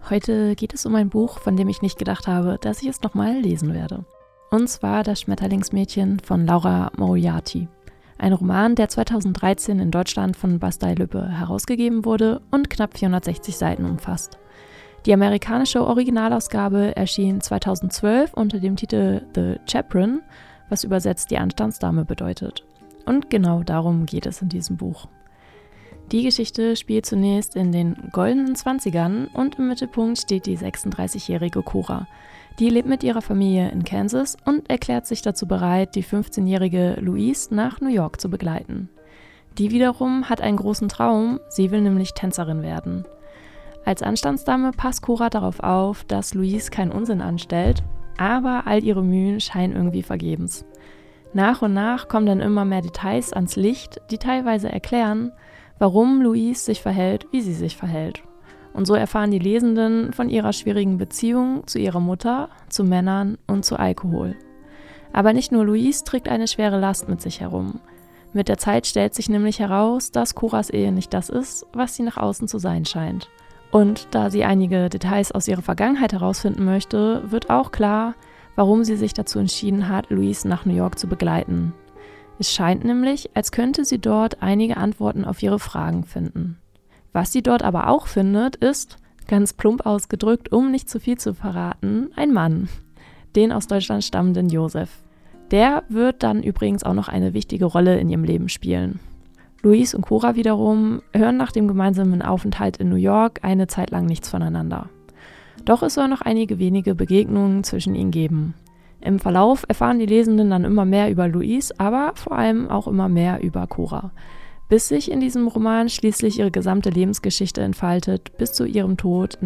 Heute geht es um ein Buch, von dem ich nicht gedacht habe, dass ich es nochmal lesen werde. Und zwar Das Schmetterlingsmädchen von Laura Moriarty. Ein Roman, der 2013 in Deutschland von Bastei-Lübbe herausgegeben wurde und knapp 460 Seiten umfasst. Die amerikanische Originalausgabe erschien 2012 unter dem Titel The Chaperone, was übersetzt die Anstandsdame bedeutet. Und genau darum geht es in diesem Buch. Die Geschichte spielt zunächst in den goldenen 20ern und im Mittelpunkt steht die 36-jährige Cora. Die lebt mit ihrer Familie in Kansas und erklärt sich dazu bereit, die 15-jährige Louise nach New York zu begleiten. Die wiederum hat einen großen Traum, sie will nämlich Tänzerin werden. Als Anstandsdame passt Cora darauf auf, dass Louise keinen Unsinn anstellt, aber all ihre Mühen scheinen irgendwie vergebens. Nach und nach kommen dann immer mehr Details ans Licht, die teilweise erklären, warum Louise sich verhält, wie sie sich verhält. Und so erfahren die Lesenden von ihrer schwierigen Beziehung zu ihrer Mutter, zu Männern und zu Alkohol. Aber nicht nur Louise trägt eine schwere Last mit sich herum. Mit der Zeit stellt sich nämlich heraus, dass Coras Ehe nicht das ist, was sie nach außen zu sein scheint. Und da sie einige Details aus ihrer Vergangenheit herausfinden möchte, wird auch klar, warum sie sich dazu entschieden hat, Louise nach New York zu begleiten. Es scheint nämlich, als könnte sie dort einige Antworten auf ihre Fragen finden. Was sie dort aber auch findet, ist, ganz plump ausgedrückt, um nicht zu viel zu verraten, ein Mann. Den aus Deutschland stammenden Josef. Der wird dann übrigens auch noch eine wichtige Rolle in ihrem Leben spielen. Louise und Cora wiederum hören nach dem gemeinsamen Aufenthalt in New York eine Zeit lang nichts voneinander. Doch es soll noch einige wenige Begegnungen zwischen ihnen geben. Im Verlauf erfahren die Lesenden dann immer mehr über Louise, aber vor allem auch immer mehr über Cora, bis sich in diesem Roman schließlich ihre gesamte Lebensgeschichte entfaltet, bis zu ihrem Tod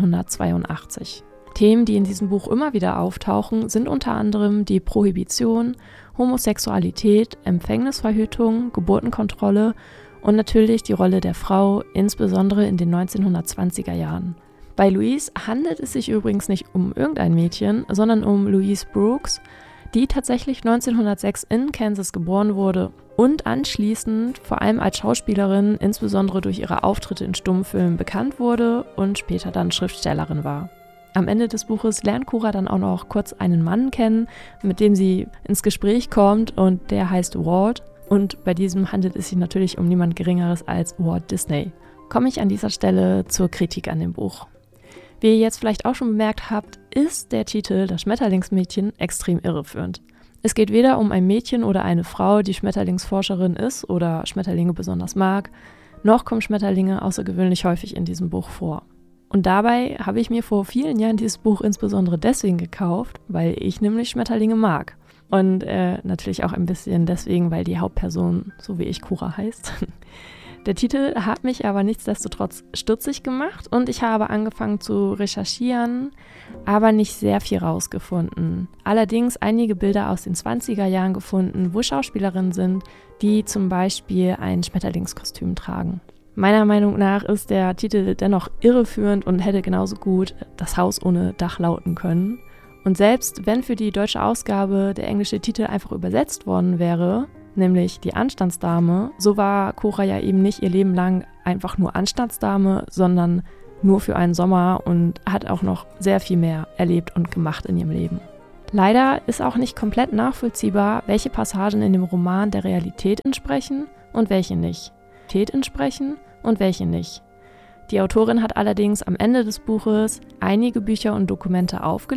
1982. Themen, die in diesem Buch immer wieder auftauchen, sind unter anderem die Prohibition, Homosexualität, Empfängnisverhütung, Geburtenkontrolle und natürlich die Rolle der Frau, insbesondere in den 1920er Jahren. Bei Louise handelt es sich übrigens nicht um irgendein Mädchen, sondern um Louise Brooks, die tatsächlich 1906 in Kansas geboren wurde und anschließend vor allem als Schauspielerin, insbesondere durch ihre Auftritte in Stummfilmen, bekannt wurde und später dann Schriftstellerin war. Am Ende des Buches lernt Cora dann auch noch kurz einen Mann kennen, mit dem sie ins Gespräch kommt und der heißt Walt. Und bei diesem handelt es sich natürlich um niemand Geringeres als Walt Disney. Komme ich an dieser Stelle zur Kritik an dem Buch. Wie ihr jetzt vielleicht auch schon bemerkt habt, ist der Titel Das Schmetterlingsmädchen extrem irreführend. Es geht weder um ein Mädchen oder eine Frau, die Schmetterlingsforscherin ist oder Schmetterlinge besonders mag, noch kommen Schmetterlinge außergewöhnlich häufig in diesem Buch vor. Und dabei habe ich mir vor vielen Jahren dieses Buch insbesondere deswegen gekauft, weil ich nämlich Schmetterlinge mag. Und natürlich auch ein bisschen deswegen, weil die Hauptperson, so wie ich, Cora heißt. Der Titel hat mich aber nichtsdestotrotz stutzig gemacht und ich habe angefangen zu recherchieren, aber nicht sehr viel rausgefunden. Allerdings einige Bilder aus den 20er Jahren gefunden, wo Schauspielerinnen sind, die zum Beispiel ein Schmetterlingskostüm tragen. Meiner Meinung nach ist der Titel dennoch irreführend und hätte genauso gut Das Haus ohne Dach lauten können. Und selbst wenn für die deutsche Ausgabe der englische Titel einfach übersetzt worden wäre, nämlich die Anstandsdame, so war Cora ja eben nicht ihr Leben lang einfach nur Anstandsdame, sondern nur für einen Sommer und hat auch noch sehr viel mehr erlebt und gemacht in ihrem Leben. Leider ist auch nicht komplett nachvollziehbar, welche Passagen in dem Roman der Realität entsprechen und welche nicht. Die Autorin hat allerdings am Ende des Buches einige Bücher und Dokumente aufgelistet